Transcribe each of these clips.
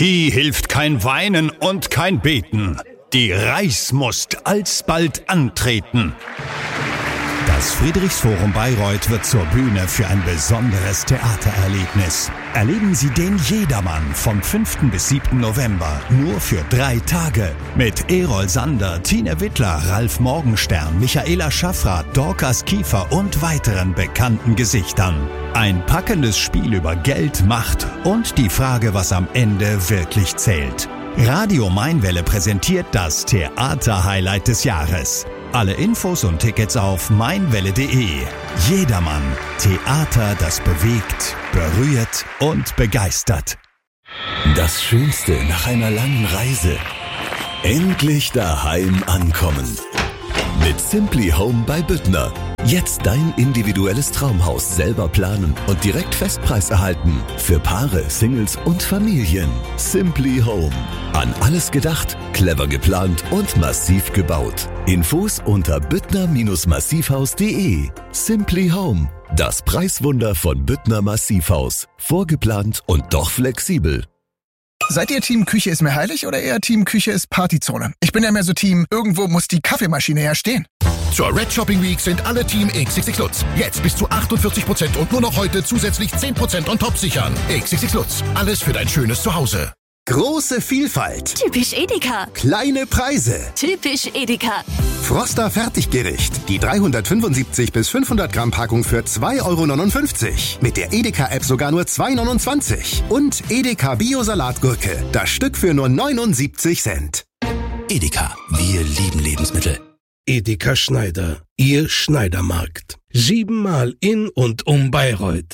Hier hilft kein Weinen und kein Beten. Die Reichsmust alsbald antreten. Das Friedrichsforum Bayreuth wird zur Bühne für ein besonderes Theatererlebnis. Erleben Sie den Jedermann vom 5. bis 7. November nur für 3 Tage. Mit Erol Sander, Tine Wittler, Ralf Morgenstern, Michaela Schaffrath, Dorcas Kiefer und weiteren bekannten Gesichtern. Ein packendes Spiel über Geld, Macht und die Frage, was am Ende wirklich zählt. Radio Mainwelle präsentiert das Theater-Highlight des Jahres. Alle Infos und Tickets auf mainwelle.de. Jedermann. Theater, das bewegt, berührt und begeistert. Das Schönste nach einer langen Reise. Endlich daheim ankommen. Mit Simply Home bei Büttner. Jetzt dein individuelles Traumhaus selber planen und direkt Festpreis erhalten. Für Paare, Singles und Familien. Simply Home. An alles gedacht, clever geplant und massiv gebaut. Infos unter büttner-massivhaus.de. Simply Home. Das Preiswunder von Büttner Massivhaus. Vorgeplant und doch flexibel. Seid ihr Team Küche ist mir heilig oder eher Team Küche ist Partyzone? Ich bin ja mehr so Team, irgendwo muss die Kaffeemaschine ja stehen. Zur Red Shopping Week sind alle Team XXX Lutz. Jetzt bis zu 48% und nur noch heute zusätzlich 10% on top sichern. XXX Lutz. Alles für dein schönes Zuhause. Große Vielfalt. Typisch Edeka. Kleine Preise. Typisch Edeka. Froster Fertiggericht. Die 375 bis 500 Gramm Packung für 2,59 €. Mit der Edeka-App sogar nur 2,29 €. Und Edeka Bio-Salatgurke. Das Stück für nur 79 Cent. Edeka. Wir lieben Lebensmittel. Edeka Schneider. Ihr Schneidermarkt. 7-mal in und um Bayreuth.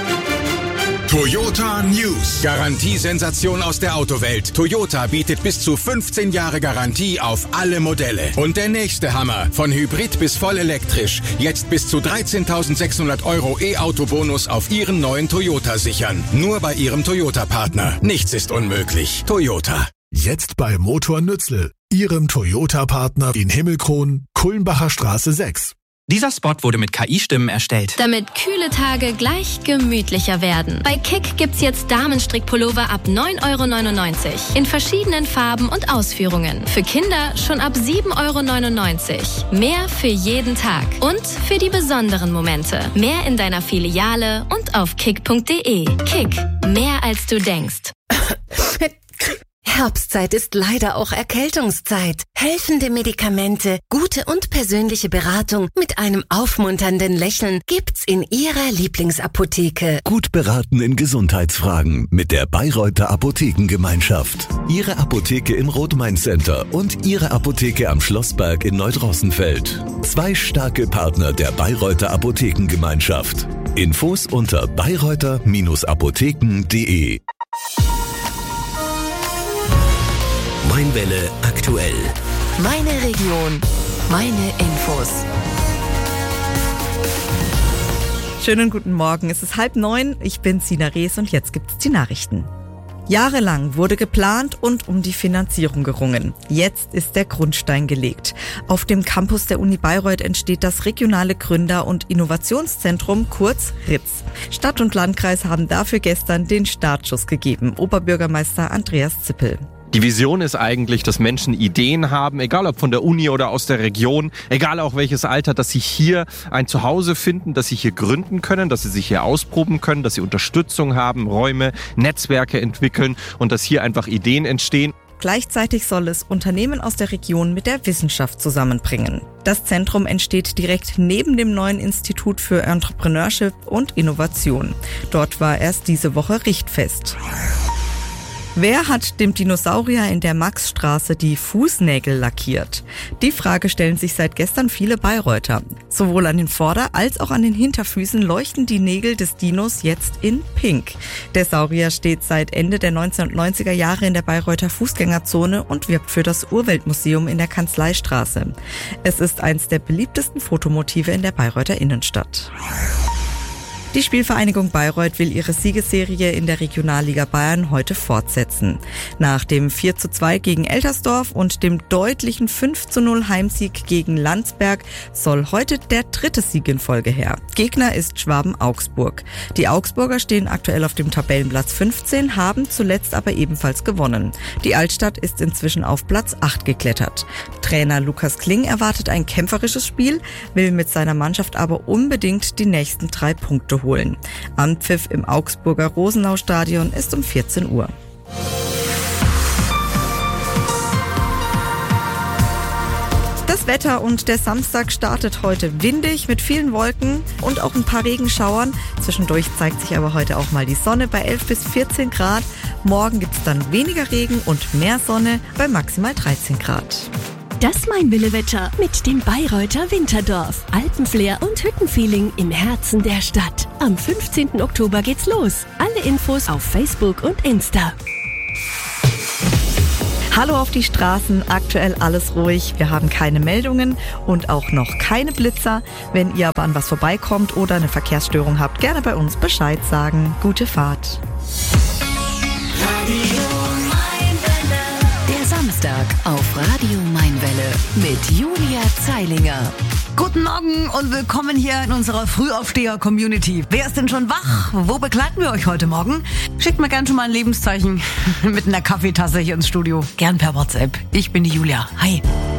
Toyota News. Garantiesensation aus der Autowelt. Toyota bietet bis zu 15 Jahre Garantie auf alle Modelle. Und der nächste Hammer. Von Hybrid bis voll elektrisch. Jetzt bis zu 13.600 € E-Auto-Bonus auf Ihren neuen Toyota sichern. Nur bei Ihrem Toyota-Partner. Nichts ist unmöglich. Toyota. Jetzt bei Motor Nützl. Ihrem Toyota-Partner in Himmelkron, Kulmbacher Straße 6. Dieser Spot wurde mit KI-Stimmen erstellt. Damit kühle Tage gleich gemütlicher werden. Bei Kick gibt's jetzt Damenstrickpullover ab 9,99 € in verschiedenen Farben und Ausführungen. Für Kinder schon ab 7,99 €. Mehr für jeden Tag und für die besonderen Momente. Mehr in deiner Filiale und auf kick.de. Kick, mehr als du denkst. Herbstzeit ist leider auch Erkältungszeit. Helfende Medikamente, gute und persönliche Beratung mit einem aufmunternden Lächeln gibt's in Ihrer Lieblingsapotheke. Gut beraten in Gesundheitsfragen mit der Bayreuther Apothekengemeinschaft. Ihre Apotheke im Rot-Main-Center und Ihre Apotheke am Schlossberg in Neudrossenfeld. 2 starke Partner der Bayreuther Apothekengemeinschaft. Infos unter bayreuther-apotheken.de. Mainwelle aktuell. Meine Region, meine Infos. Schönen guten Morgen, es ist 8:30. Ich bin Sina Rees und jetzt gibt's die Nachrichten. Jahrelang wurde geplant und um die Finanzierung gerungen. Jetzt ist der Grundstein gelegt. Auf dem Campus der Uni Bayreuth entsteht das regionale Gründer- und Innovationszentrum, kurz RITZ. Stadt und Landkreis haben dafür gestern den Startschuss gegeben. Oberbürgermeister Andreas Zippel. Die Vision ist eigentlich, dass Menschen Ideen haben, egal ob von der Uni oder aus der Region, egal auch welches Alter, dass sie hier ein Zuhause finden, dass sie hier gründen können, dass sie sich hier ausproben können, dass sie Unterstützung haben, Räume, Netzwerke entwickeln und dass hier einfach Ideen entstehen. Gleichzeitig soll es Unternehmen aus der Region mit der Wissenschaft zusammenbringen. Das Zentrum entsteht direkt neben dem neuen Institut für Entrepreneurship und Innovation. Dort war erst diese Woche Richtfest. Wer hat dem Dinosaurier in der Maxstraße die Fußnägel lackiert? Die Frage stellen sich seit gestern viele Bayreuther. Sowohl an den Vorder- als auch an den Hinterfüßen leuchten die Nägel des Dinos jetzt in Pink. Der Saurier steht seit Ende der 1990er Jahre in der Bayreuther Fußgängerzone und wirbt für das Urweltmuseum in der Kanzleistraße. Es ist eins der beliebtesten Fotomotive in der Bayreuther Innenstadt. Die Spielvereinigung Bayreuth will ihre Siegesserie in der Regionalliga Bayern heute fortsetzen. Nach dem 4:2 gegen Eltersdorf und dem deutlichen 5:0 Heimsieg gegen Landsberg soll heute der 3. Sieg in Folge her. Gegner ist Schwaben-Augsburg. Die Augsburger stehen aktuell auf dem Tabellenplatz 15, haben zuletzt aber ebenfalls gewonnen. Die Altstadt ist inzwischen auf Platz 8 geklettert. Trainer Lukas Kling erwartet ein kämpferisches Spiel, will mit seiner Mannschaft aber unbedingt die nächsten 3 Punkte holen. Anpfiff im Augsburger Rosenau-Stadion ist um 14 Uhr. Das Wetter und der Samstag startet heute windig mit vielen Wolken und auch ein paar Regenschauern. Zwischendurch zeigt sich aber heute auch mal die Sonne bei 11 bis 14 Grad. Morgen gibt es dann weniger Regen und mehr Sonne bei maximal 13 Grad. Das Mein-Wille-Wetter mit dem Bayreuther Winterdorf. Alpenflair und Hüttenfeeling im Herzen der Stadt. Am 15. Oktober geht's los. Alle Infos auf Facebook und Insta. Hallo auf die Straßen, aktuell alles ruhig. Wir haben keine Meldungen und auch noch keine Blitzer. Wenn ihr aber an was vorbeikommt oder eine Verkehrsstörung habt, gerne bei uns Bescheid sagen. Gute Fahrt. Samstag auf Radio Mainwelle mit Julia Zeilinger. Guten Morgen und willkommen hier in unserer Frühaufsteher-Community. Wer ist denn schon wach? Wo begleiten wir euch heute Morgen? Schickt mir gern schon mal ein Lebenszeichen mit einer Kaffeetasse hier ins Studio. Gern per WhatsApp. Ich bin die Julia. Hi.